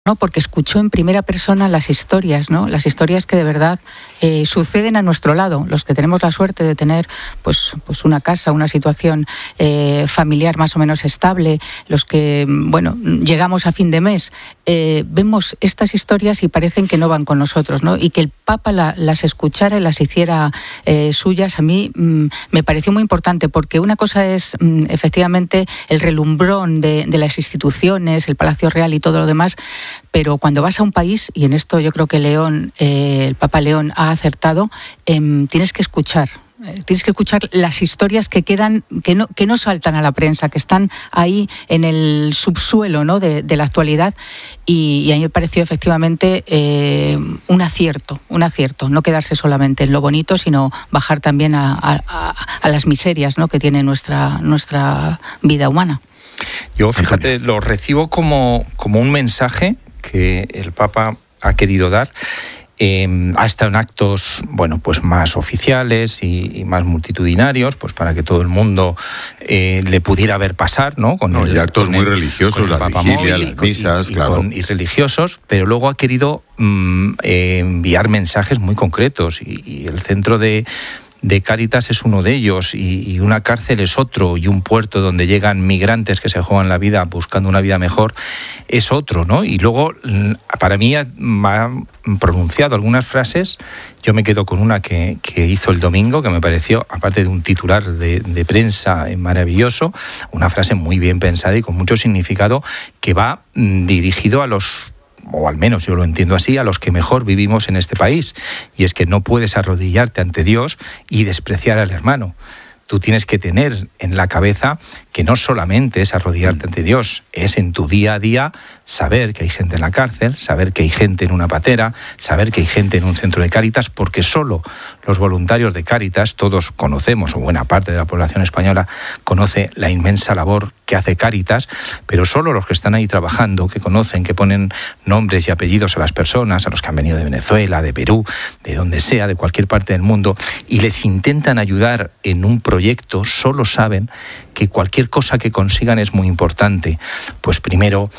¿no? Porque escuchó en primera persona las historias, ¿no? Las historias que de verdad suceden a nuestro lado, los que tenemos la suerte de tener pues una casa, una situación familiar más o menos estable, los que llegamos a fin de mes, vemos estas historias y parecen que no van con nosotros, ¿no? Y que el Papa las escuchara y las hiciera suyas, a mí me pareció muy importante, porque una cosa es efectivamente el relumbrón de las instituciones, el Palacio Real y todo lo demás, pero cuando vas a un país, y en esto yo creo que el Papa León ha acertado, tienes que escuchar las historias que quedan, que no saltan a la prensa, que están ahí en el subsuelo, ¿no? de la actualidad, y a mí me pareció efectivamente un acierto, no quedarse solamente en lo bonito, sino bajar también a las miserias, ¿no? que tiene nuestra vida humana. Yo, fíjate, lo recibo como un mensaje que el Papa ha querido dar. Ha estado en actos, pues más oficiales y más multitudinarios, pues para que todo el mundo le pudiera ver pasar, ¿no? Y actos muy religiosos, la vigilia, las misas, claro. Y religiosos, pero luego ha querido enviar mensajes muy concretos, y el centro de Cáritas es uno de ellos, y una cárcel es otro, y un puerto donde llegan migrantes que se juegan la vida buscando una vida mejor es otro, ¿no? Y luego, para mí, ha pronunciado algunas frases. Yo me quedo con una que hizo el domingo, que me pareció, aparte de un titular de prensa maravilloso, una frase muy bien pensada y con mucho significado, que va dirigido a los, o al menos yo lo entiendo así, a los que mejor vivimos en este país. Y es que no puedes arrodillarte ante Dios y despreciar al hermano. Tú tienes que tener en la cabeza que no solamente es arrodillarte ante Dios, es en tu día a día saber que hay gente en la cárcel, saber que hay gente en una patera, saber que hay gente en un centro de Cáritas, porque solo los voluntarios de Cáritas, todos conocemos, o buena parte de la población española conoce la inmensa labor que hace Cáritas, pero solo los que están ahí trabajando, que conocen, que ponen nombres y apellidos a las personas, a los que han venido de Venezuela, de Perú, de donde sea, de cualquier parte del mundo, y les intentan ayudar en un proyecto, solo saben que cualquier cosa que consigan es muy importante. Pues primero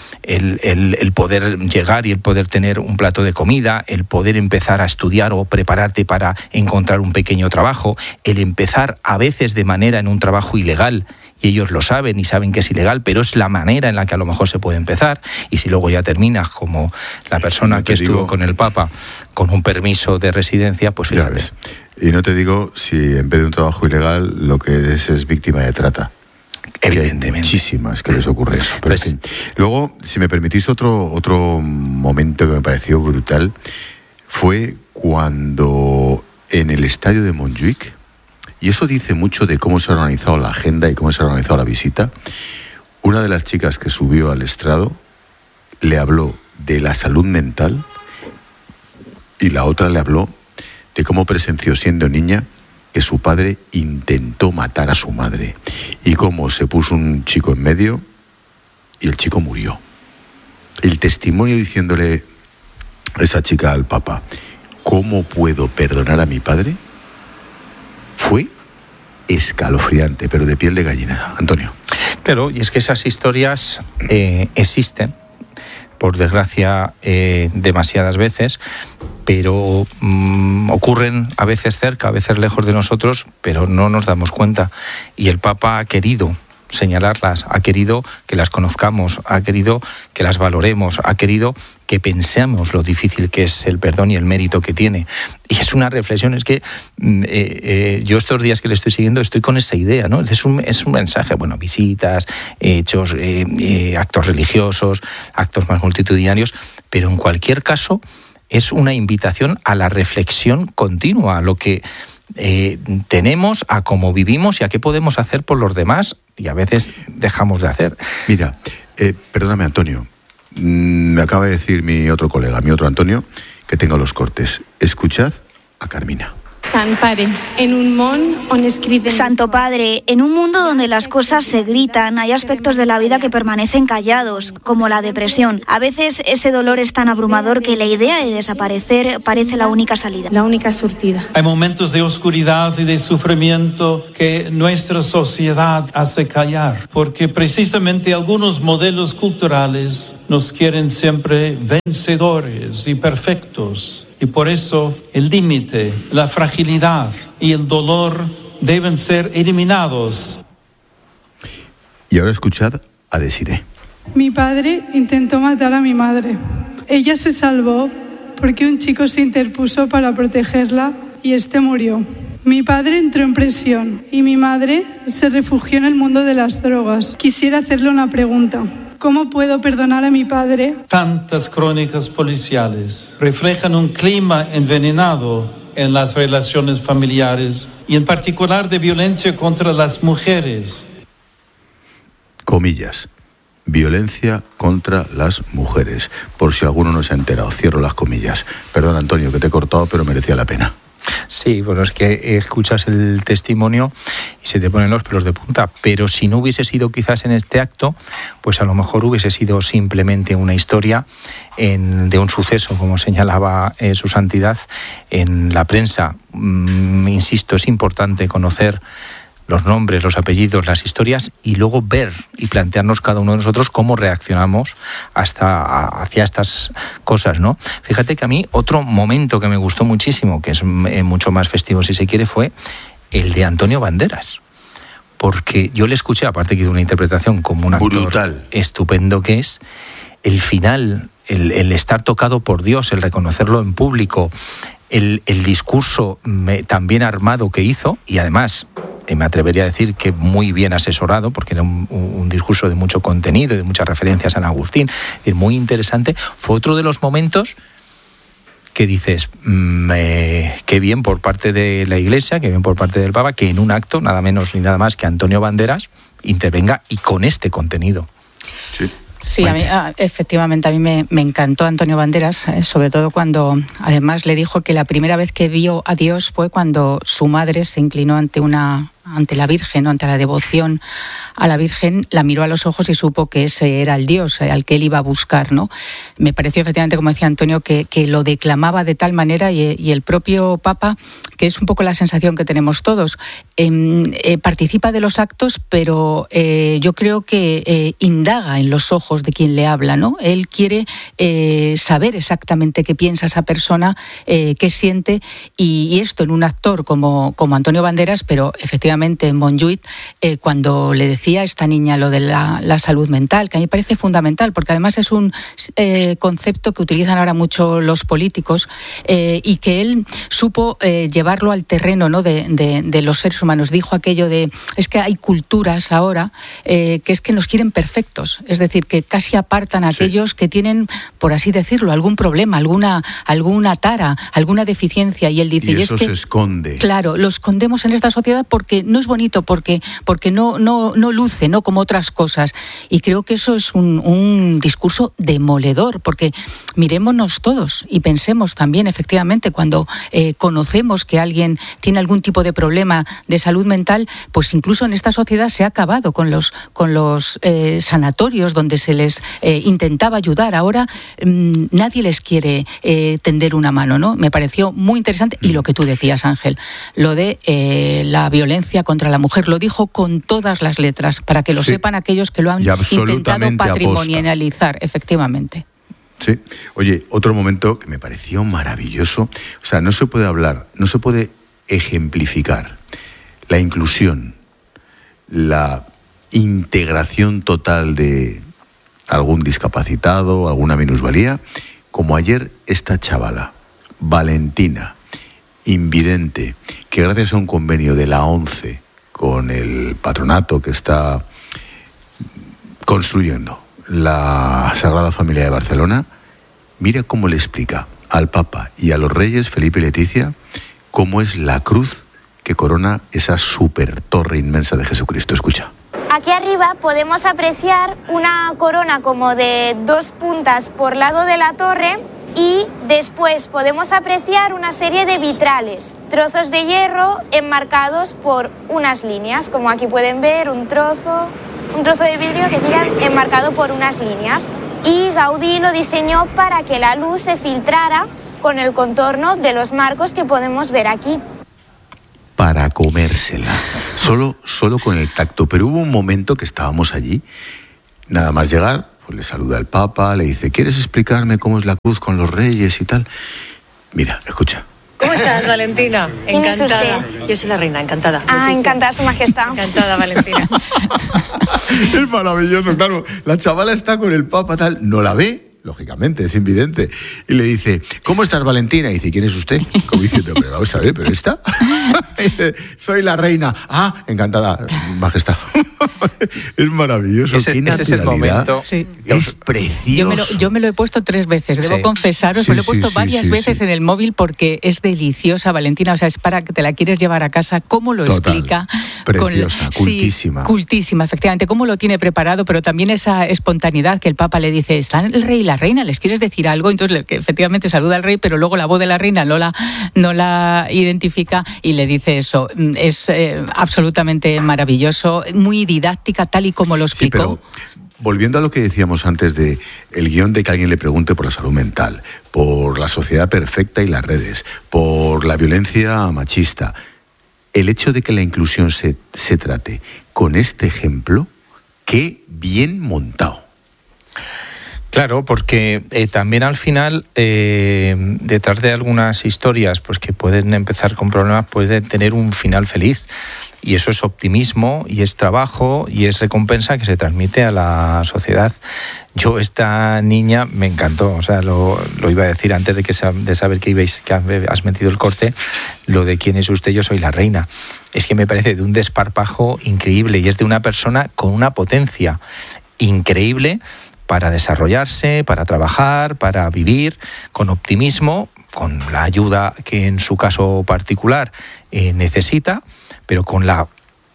el poder llegar y el poder tener un plato de comida, el poder empezar a estudiar o prepararte para encontrar un pequeño trabajo, el empezar a veces de manera en un trabajo ilegal, y ellos lo saben y saben que es ilegal, pero es la manera en la que a lo mejor se puede empezar. Y si luego ya terminas como la persona que estuvo con el Papa con un permiso de residencia, pues fíjate. Y no te digo si en vez de un trabajo ilegal lo que es víctima de trata. Evidentemente. Hay muchísimas que les ocurre eso. Pero pues, en fin. Luego, si me permitís otro momento que me pareció brutal, fue cuando en el estadio de Montjuic, y eso dice mucho de cómo se ha organizado la agenda y cómo se ha organizado la visita, una de las chicas que subió al estrado le habló de la salud mental y la otra le habló de cómo presenció siendo niña que su padre intentó matar a su madre y cómo se puso un chico en medio y el chico murió. El testimonio diciéndole esa chica al Papa, ¿cómo puedo perdonar a mi padre?, fue escalofriante, pero de piel de gallina. Antonio. Claro, y es que esas historias existen, por desgracia, demasiadas veces, pero ocurren a veces cerca, a veces lejos de nosotros, pero no nos damos cuenta. Y el Papa ha querido señalarlas, ha querido que las conozcamos, ha querido que las valoremos, ha querido que pensemos lo difícil que es el perdón y el mérito que tiene. Y es una reflexión, es que yo estos días que le estoy siguiendo estoy con esa idea, ¿no? Es un mensaje, visitas, hechos, actos religiosos, actos más multitudinarios, pero en cualquier caso es una invitación a la reflexión continua, a lo que tenemos, a cómo vivimos y a qué podemos hacer por los demás, y a veces dejamos de hacer. Mira, perdóname, Antonio, me acaba de decir mi otro colega, mi otro Antonio, que tengo los cortes. Escuchad a Carmina. Santo Padre, en un mundo donde las cosas se gritan, hay aspectos de la vida que permanecen callados, como la depresión. A veces ese dolor es tan abrumador que la idea de desaparecer parece la única salida. La única surtida. Hay momentos de oscuridad y de sufrimiento que nuestra sociedad hace callar, porque precisamente algunos modelos culturales nos quieren siempre vencedores y perfectos. Y por eso el límite, la fragilidad y el dolor deben ser eliminados. Y ahora escuchad a Desiree. Mi padre intentó matar a mi madre. Ella se salvó porque un chico se interpuso para protegerla y este murió. Mi padre entró en prisión y mi madre se refugió en el mundo de las drogas. Quisiera hacerle una pregunta. ¿Cómo puedo perdonar a mi padre? Tantas crónicas policiales reflejan un clima envenenado en las relaciones familiares y en particular de violencia contra las mujeres. Comillas. Violencia contra las mujeres. Por si alguno no se ha enterado, cierro las comillas. Perdón, Antonio, que te he cortado, pero merecía la pena. Sí, bueno, es que escuchas el testimonio y se te ponen los pelos de punta, pero si no hubiese sido quizás en este acto, pues a lo mejor hubiese sido simplemente una historia de un suceso, como señalaba su santidad en la prensa. Insisto, es importante conocer los nombres, los apellidos, las historias y luego ver y plantearnos cada uno de nosotros cómo reaccionamos hacia estas cosas, ¿no? Fíjate que a mí otro momento que me gustó muchísimo, que es mucho más festivo si se quiere, fue el de Antonio Banderas. Porque yo le escuché, aparte que hizo una interpretación como un actor brutal, estupendo que es, el final, el estar tocado por Dios, el reconocerlo en público, el discurso tan bien armado que hizo y además me atrevería a decir que muy bien asesorado, porque era un discurso de mucho contenido, de muchas referencias a San Agustín, es decir, muy interesante. Fue otro de los momentos que dices, qué bien por parte de la Iglesia, qué bien por parte del Papa, que en un acto, nada menos ni nada más que Antonio Banderas, intervenga y con este contenido. Sí. Sí, a mí, efectivamente, a mí me encantó Antonio Banderas, sobre todo cuando además le dijo que la primera vez que vio a Dios fue cuando su madre se inclinó ante la Virgen, ante la devoción a la Virgen, la miró a los ojos y supo que ese era el Dios al que él iba a buscar, ¿no? Me pareció efectivamente, como decía Antonio, que lo declamaba de tal manera y el propio Papa, que es un poco la sensación que tenemos todos, participa de los actos, pero yo creo que indaga en los ojos de quien le habla, ¿no? Él quiere saber exactamente qué piensa esa persona, qué siente, y esto en un actor como Antonio Banderas, pero efectivamente en Montjuïc, cuando le decía a esta niña lo de la salud mental, que a mí me parece fundamental, porque además es un concepto que utilizan ahora mucho los políticos, y que él supo llevarlo al terreno, ¿no?, de los seres humanos. Dijo aquello de, es que hay culturas ahora que es que nos quieren perfectos, es decir, que casi apartan a aquellos que tienen, por así decirlo, algún problema, alguna tara, alguna deficiencia, y él dice, y eso se esconde. Claro, lo escondemos en esta sociedad porque no es bonito, porque no luce, ¿no?, como otras cosas. Y creo que eso es un discurso demoledor, porque mirémonos todos y pensemos también, efectivamente, cuando conocemos que alguien tiene algún tipo de problema de salud mental, pues incluso en esta sociedad se ha acabado con los sanatorios donde se les intentaba ayudar. Ahora nadie les quiere tender una mano, ¿no? Me pareció muy interesante. Y lo que tú decías, Ángel, lo de la violencia contra la mujer, lo dijo con todas las letras, para que lo sepan aquellos que lo han intentado patrimonializar, efectivamente. Sí. Oye, otro momento que me pareció maravilloso, o sea, no se puede hablar, no se puede ejemplificar la inclusión, la integración total de algún discapacitado, alguna minusvalía, como ayer esta chavala, Valentina, invidente, que gracias a un convenio de la ONCE con el patronato que está construyendo la Sagrada Familia de Barcelona, mira cómo le explica al Papa y a los reyes Felipe y Leticia cómo es la cruz que corona esa super torre inmensa de Jesucristo. Escucha. Aquí arriba podemos apreciar una corona como de 2 puntas por lado de la torre, y después podemos apreciar una serie de vitrales, trozos de hierro enmarcados por unas líneas, como aquí pueden ver un trozo de vidrio que queda enmarcado por unas líneas. Y Gaudí lo diseñó para que la luz se filtrara con el contorno de los marcos que podemos ver aquí. Para comérsela, solo con el tacto. Pero hubo un momento que estábamos allí, nada más llegar, pues le saluda el Papa, le dice, ¿quieres explicarme cómo es la cruz con los reyes y tal? Mira, escucha. ¿Cómo estás, Valentina? ¿Quién es Encantada. usted? Yo soy la reina, encantada. Encantada, Su Majestad. Encantada, Valentina. Es maravilloso, claro. La chavala está con el Papa, tal, no la ve, lógicamente, es invidente. Y le dice, ¿cómo estás, Valentina? Y dice, ¿quién es usted? Como diciendo, pero vamos a ver, ¿pero esta? Dice, soy la reina. Encantada, Majestad. Es maravilloso. Ese es el momento. Sí. Es precioso. Yo me lo he puesto 3 veces, debo confesaros, me lo he puesto varias veces en el móvil porque es deliciosa, Valentina, o sea, es para que te la quieres llevar a casa, cómo lo explica. Preciosa, cultísima. Cultísima, efectivamente, cómo lo tiene preparado, pero también esa espontaneidad que el Papa le dice, ¿están el rey y la reina? ¿Les quieres decir algo? Entonces, que efectivamente saluda al rey, pero luego la voz de la reina no la identifica y le dice eso. Es absolutamente maravilloso, muy didáctica, tal y como lo explicó. Sí, pero volviendo a lo que decíamos antes de el guión de que alguien le pregunte por la salud mental, por la sociedad perfecta y las redes, por la violencia machista, el hecho de que la inclusión se trate con este ejemplo, qué bien montado. Claro, porque también al final, detrás de algunas historias pues que pueden empezar con problemas, pueden tener un final feliz. Y eso es optimismo, y es trabajo, y es recompensa que se transmite a la sociedad. Yo, esta niña, me encantó. O sea, lo iba a decir antes de saber que has metido el corte, lo de quién es usted, yo soy la reina. Es que me parece de un desparpajo increíble, y es de una persona con una potencia increíble para desarrollarse, para trabajar, para vivir con optimismo, con la ayuda que en su caso particular necesita, pero con la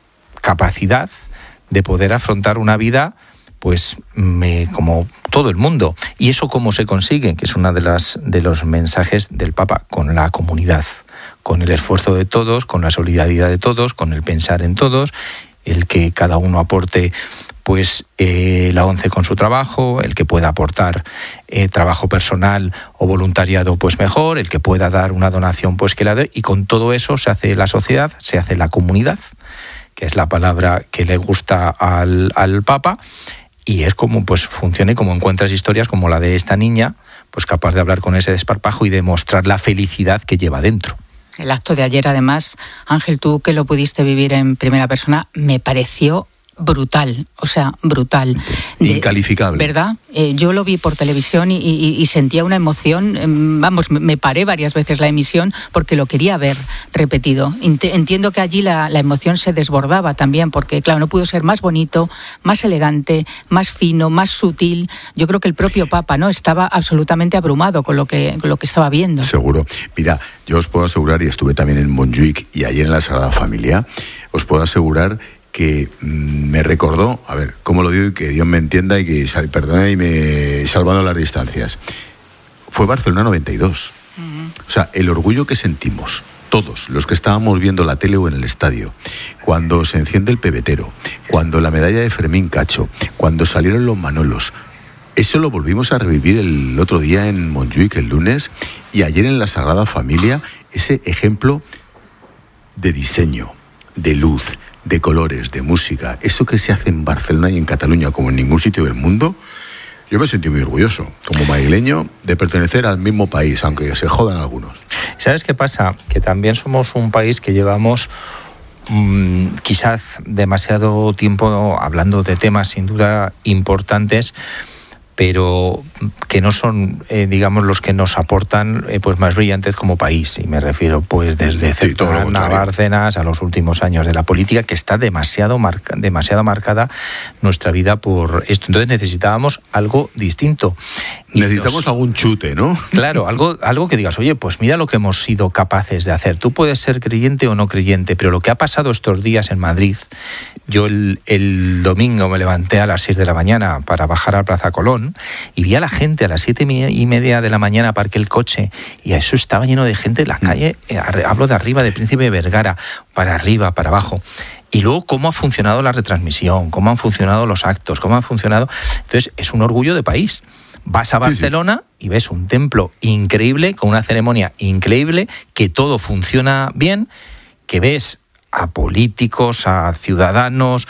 capacidad de poder afrontar una vida pues como todo el mundo. ¿Y eso cómo se consigue? Que es uno de los mensajes del Papa, con la comunidad, con el esfuerzo de todos, con la solidaridad de todos, con el pensar en todos, el que cada uno aporte pues la ONCE con su trabajo, el que pueda aportar trabajo personal o voluntariado pues mejor, el que pueda dar una donación pues que la dé, y con todo eso se hace la sociedad, se hace la comunidad, que es la palabra que le gusta al Papa, y es como pues funciona, y como encuentras historias como la de esta niña, pues capaz de hablar con ese desparpajo y demostrar la felicidad que lleva dentro. El acto de ayer, además, Ángel, tú que lo pudiste vivir en primera persona, me pareció brutal, o sea, brutal. Incalificable. ¿Verdad? Yo lo vi por televisión y sentía una emoción, me paré varias veces la emisión porque lo quería ver repetido. Entiendo que allí la emoción se desbordaba también porque, claro, no pudo ser más bonito, más elegante, más fino, más sutil. Yo creo que el propio Papa, ¿no?, estaba absolutamente abrumado con lo que estaba viendo. Seguro. Mira, yo os puedo asegurar, y estuve también en Montjuic y ayer en la Sagrada Familia, os puedo asegurar que me recordó, a ver, cómo lo digo y que Dios me entienda y que perdone y me salvando las distancias. Fue Barcelona 92. O sea, el orgullo que sentimos todos los que estábamos viendo la tele o en el estadio, cuando se enciende el pebetero, cuando la medalla de Fermín Cacho, cuando salieron los Manolos, eso lo volvimos a revivir el otro día en Montjuic, el lunes, y ayer en la Sagrada Familia, ese ejemplo de diseño, de luz, de colores, de música, eso que se hace en Barcelona y en Cataluña como en ningún sitio del mundo. Yo me sentí muy orgulloso, como madrileño, de pertenecer al mismo país, aunque se jodan algunos. ¿Sabes qué pasa? Que también somos un país que llevamos quizás demasiado tiempo hablando de temas sin duda importantes, pero que no son, digamos, los que nos aportan pues más brillantes como país. Y me refiero pues desde Cercana, Bárcenas, a los últimos años de la política, que está demasiado marcada nuestra vida por esto. Entonces necesitábamos algo distinto. Necesitamos algún chute, ¿no? Claro, algo que digas, oye, pues mira lo que hemos sido capaces de hacer. Tú puedes ser creyente o no creyente, pero lo que ha pasado estos días en Madrid, yo el domingo me levanté a las 6 de la mañana para bajar a Plaza Colón, León y vi a la gente a las 7:30 de la mañana, aparqué el coche y eso estaba lleno de gente en la calle, hablo de arriba, de Príncipe de Vergara, para arriba, para abajo. Y luego cómo ha funcionado la retransmisión, cómo han funcionado los actos, cómo han funcionado... Entonces, es un orgullo de país. Vas a Barcelona y ves un templo increíble, con una ceremonia increíble, que todo funciona bien, que ves a políticos, a ciudadanos...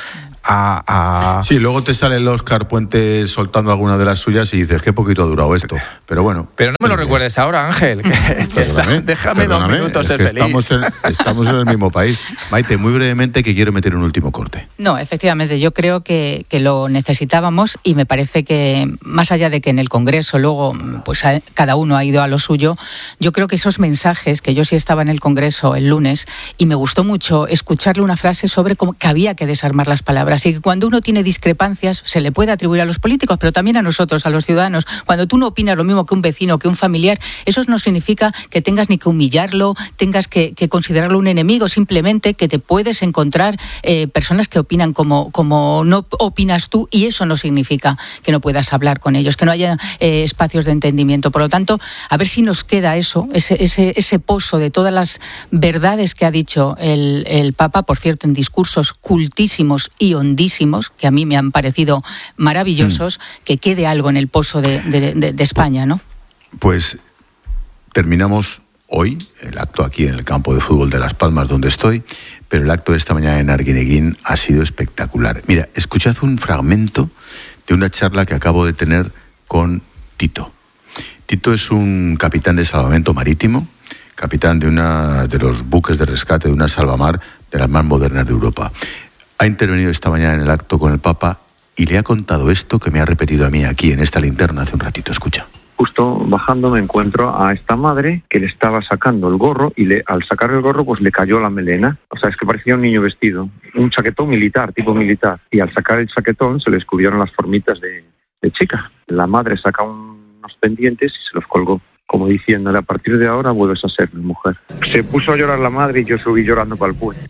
Sí, luego te sale el Óscar Puente soltando alguna de las suyas y dices, qué poquito ha durado esto. Pero bueno. Pero no me lo recuerdes ahora, Ángel. Déjame 2 minutos ser feliz. Estamos en el mismo país. Maite, muy brevemente, que quiero meter un último corte. No, efectivamente, yo creo que lo necesitábamos y me parece que, más allá de que en el Congreso luego pues cada uno ha ido a lo suyo, yo creo que esos mensajes, que yo sí estaba en el Congreso el lunes y me gustó mucho escucharle una frase sobre cómo que había que desarmar las palabras. Así que cuando uno tiene discrepancias, se le puede atribuir a los políticos, pero también a nosotros, a los ciudadanos. Cuando tú no opinas lo mismo que un vecino, que un familiar, eso no significa que tengas ni que humillarlo, tengas que considerarlo un enemigo, simplemente que te puedes encontrar personas que opinan como no opinas tú, y eso no significa que no puedas hablar con ellos, que no haya espacios de entendimiento. Por lo tanto, a ver si nos queda eso, ese pozo de todas las verdades que ha dicho el Papa, por cierto, en discursos cultísimos y hondísimos, que a mí me han parecido maravillosos, que quede algo en el pozo de España, ¿no? Pues terminamos hoy el acto aquí en el campo de fútbol de Las Palmas, donde estoy, pero el acto de esta mañana en Arguineguín ha sido espectacular. Mira, escuchad un fragmento de una charla que acabo de tener con Tito. Tito es un capitán de salvamento marítimo, capitán de los buques de rescate de una salvamar de las más modernas de Europa. Ha intervenido esta mañana en el acto con el Papa y le ha contado esto que me ha repetido a mí aquí en esta linterna hace un ratito. Escucha. Justo bajando me encuentro a esta madre que le estaba sacando el gorro y al sacar el gorro pues le cayó la melena. O sea, es que parecía un niño vestido. Un chaquetón militar, tipo militar. Y al sacar el chaquetón se le descubrieron las formitas de chica. La madre saca unos pendientes y se los colgó, como diciéndole, a partir de ahora vuelves a ser mi mujer. Se puso a llorar la madre y yo subí llorando para el puente.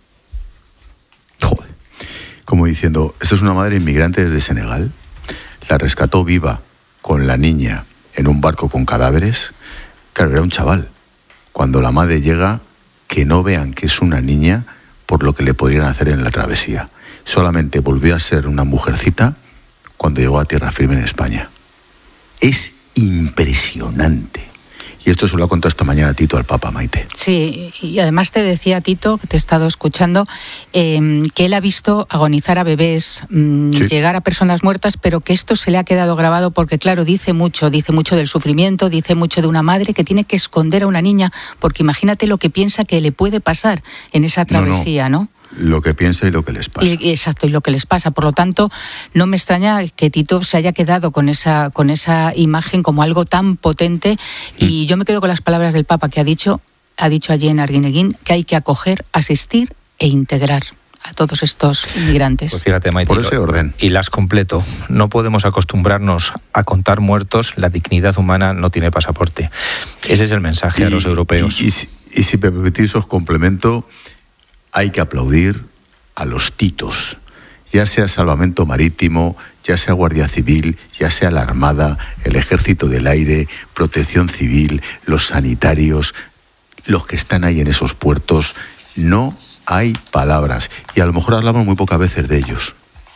Joder. Como diciendo, esta es una madre inmigrante desde Senegal, la rescató viva con la niña en un barco con cadáveres. Claro, era un chaval. Cuando la madre llega, que no vean que es una niña por lo que le podrían hacer en la travesía. Solamente volvió a ser una mujercita cuando llegó a tierra firme en España. Es impresionante. Y esto se lo ha contado esta mañana Tito al Papa, Maite. Sí, y además te decía Tito, que te he estado escuchando, que él ha visto agonizar a bebés, llegar a personas muertas, pero que esto se le ha quedado grabado porque, claro, dice mucho del sufrimiento, dice mucho de una madre que tiene que esconder a una niña, porque imagínate lo que piensa que le puede pasar en esa travesía, ¿no? Lo que piensa y lo que les pasa. Exacto, y lo que les pasa. Por lo tanto, no me extraña que Tito se haya quedado con esa imagen como algo tan potente. Y yo me quedo con las palabras del Papa que ha dicho allí en Arguineguín, que hay que acoger, asistir e integrar a todos estos inmigrantes. Pues fíjate, Maite, por ese orden. Y las completo. No podemos acostumbrarnos a contar muertos. La dignidad humana no tiene pasaporte. Ese es el mensaje a los europeos. Y si me permitís, os complemento. Hay que aplaudir a los Titos, ya sea Salvamento Marítimo, ya sea Guardia Civil, ya sea la Armada, el Ejército del Aire, Protección Civil, los sanitarios, los que están ahí en esos puertos. No hay palabras, y a lo mejor hablamos muy pocas veces de ellos.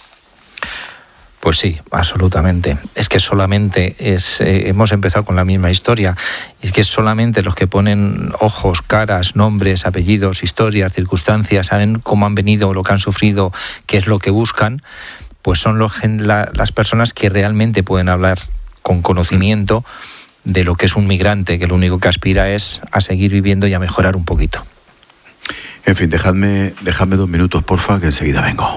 Pues sí, absolutamente. Es que solamente hemos empezado con la misma historia. Es que solamente los que ponen ojos, caras, nombres, apellidos, historias, circunstancias, saben cómo han venido, lo que han sufrido, qué es lo que buscan, pues son las personas que realmente pueden hablar con conocimiento de lo que es un migrante, que lo único que aspira es a seguir viviendo y a mejorar un poquito. En fin, dejadme 2 minutos, porfa, que enseguida vengo.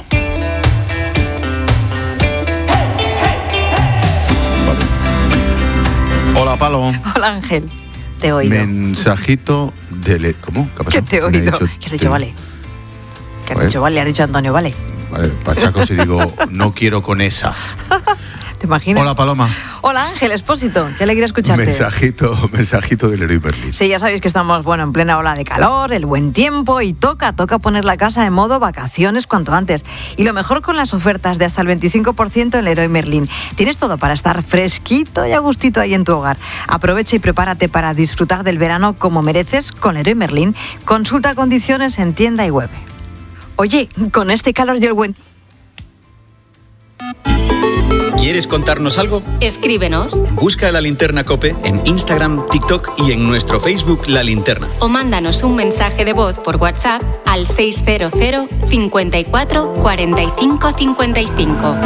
Hola, Palo. Hola, Ángel. Te he oído. Mensajito de... ¿Cómo? ¿Qué ha pasado? Que te he oído. ¿Qué has dicho, vale? ¿Qué has dicho, vale? Ha dicho Antonio, vale. Vale, Pachaco, si digo, no quiero con esa. ¿Te imaginas? Hola, Paloma. Hola Ángel Expósito, qué alegría escucharte. Mensajito del Leroy Merlin. Sí, ya sabéis que estamos en plena ola de calor, el buen tiempo y toca poner la casa en modo vacaciones cuanto antes. Y lo mejor con las ofertas de hasta el 25% en Leroy Merlin. Tienes todo para estar fresquito y a gustito ahí en tu hogar. Aprovecha y prepárate para disfrutar del verano como mereces con Leroy Merlin. Consulta condiciones en tienda y web. Oye, con este calor y el buen... ¿Quieres contarnos algo? Escríbenos. Busca La Linterna COPE en Instagram, TikTok y en nuestro Facebook La Linterna. O mándanos un mensaje de voz por WhatsApp al 600 54 45 55.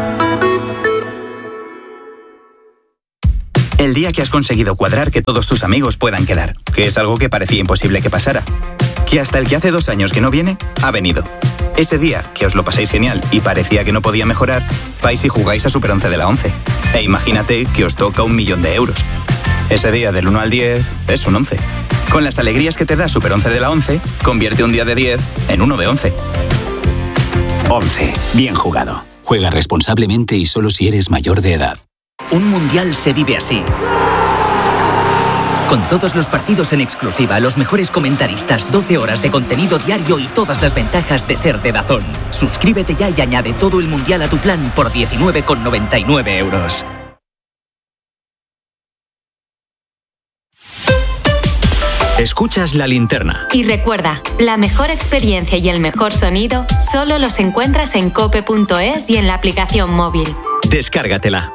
El día que has conseguido cuadrar que todos tus amigos puedan quedar, que es algo que parecía imposible que pasara. Que hasta el que hace 2 años que no viene, ha venido. Ese día que os lo pasáis genial y parecía que no podía mejorar, vais y jugáis a Super 11 de la 11. E imagínate que os toca 1.000.000 de euros. Ese día del 1 al 10 es un 11. Con las alegrías que te da Super 11 de la 11, convierte un día de 10 en uno de 11. 11. Bien jugado. Juega responsablemente y solo si eres mayor de edad. Un mundial se vive así. Con todos los partidos en exclusiva, los mejores comentaristas, 12 horas de contenido diario y todas las ventajas de ser de DAZN. Suscríbete ya y añade todo el mundial a tu plan por 19,99 euros. Escuchas La Linterna. Y recuerda, la mejor experiencia y el mejor sonido solo los encuentras en cope.es y en la aplicación móvil. Descárgatela.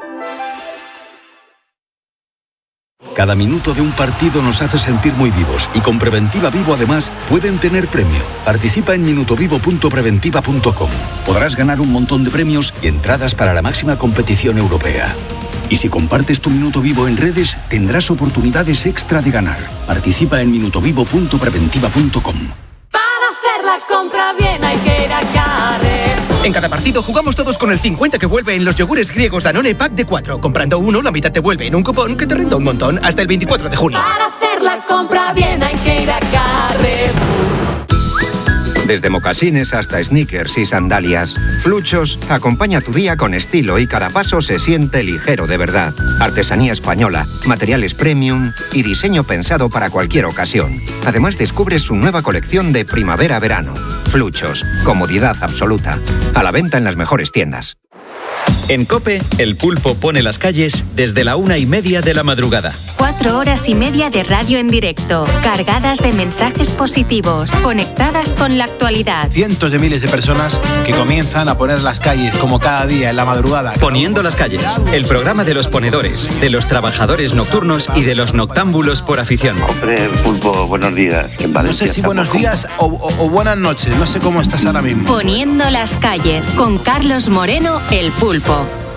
Cada minuto de un partido nos hace sentir muy vivos y con Preventiva Vivo además pueden tener premio. Participa en minutovivo.preventiva.com. Podrás ganar un montón de premios y entradas para la máxima competición europea. Y si compartes tu Minuto Vivo en redes, tendrás oportunidades extra de ganar. Participa en minutovivo.preventiva.com. Para hacer la compra bien hay que ir a Carrefour. En cada partido jugamos todos con el 50 que vuelve en los yogures griegos Danone Pack de 4. Comprando uno, la mitad te vuelve en un cupón que te renta un montón hasta el 24 de junio. Para hacer la compra bien hay que ir a Carrefour. Desde mocasines hasta sneakers y sandalias, Fluchos acompaña tu día con estilo y cada paso se siente ligero de verdad. Artesanía española, materiales premium y diseño pensado para cualquier ocasión. Además descubres su nueva colección de primavera-verano. Fluchos, comodidad absoluta. A la venta en las mejores tiendas. En COPE, el pulpo pone las calles desde la 1:30 de la madrugada. 4 horas y media de radio en directo, cargadas de mensajes positivos, conectadas con la actualidad. Cientos de miles de personas que comienzan a poner las calles como cada día en la madrugada. Poniendo las calles, el programa de los ponedores, de los trabajadores nocturnos y de los noctámbulos por afición. Hombre, pulpo, buenos días. No sé si buenos días o buenas noches, no sé cómo estás ahora mismo. Poniendo las calles, con Carlos Moreno, el pulpo.